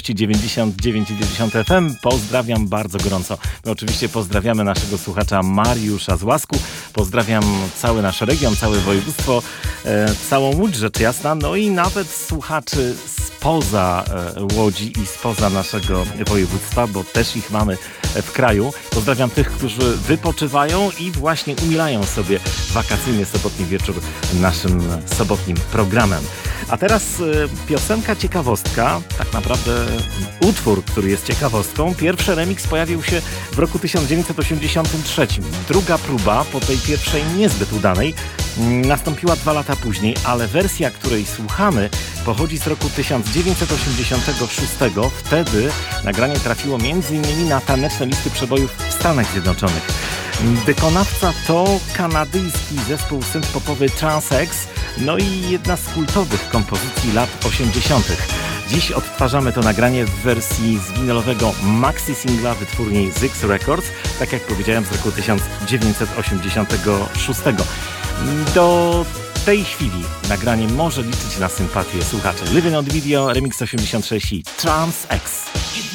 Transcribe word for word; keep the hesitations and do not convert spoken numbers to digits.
częstotliwości dziewięćdziesiąt dziewięć i dziewięć F M. Pozdrawiam bardzo gorąco. My oczywiście pozdrawiamy naszego słuchacza Mariusza z Łasku. Pozdrawiam cały nasz region, całe województwo, e, całą Łódź, rzecz jasna. No i nawet słuchaczy spoza e, Łodzi i spoza naszego województwa, bo też ich mamy w kraju. Pozdrawiam tych, którzy wypoczywają i właśnie umilają sobie wakacyjny sobotni wieczór naszym sobotnim programem. A teraz e, piosenka ciekawostka, tak naprawdę utwór, który jest ciekawostką. Pierwszy remix pojawił się w roku tysiąc dziewięćset osiemdziesiątym trzecim. Druga próba po tej pierwszej niezbyt udanej nastąpiła dwa lata później, ale wersja, której słuchamy, pochodzi z roku tysiąc dziewięćset osiemdziesiątego szóstego. Wtedy nagranie trafiło między innymi na taneczne listy przebojów w Stanach Zjednoczonych. Wykonawca to kanadyjski zespół synth-popowy Trans-X, no i jedna z kultowych kompozycji lat osiemdziesiątych. Dziś odtwarzamy to nagranie w wersji z winylowego maxi singla wytwórni Zyx Records, tak jak powiedziałem, z roku tysiąc dziewięćset osiemdziesiątego szóstego. Do tej chwili nagranie może liczyć na sympatię słuchaczy. Living on Video, Remix osiemdziesiąt sześć i Trans-X.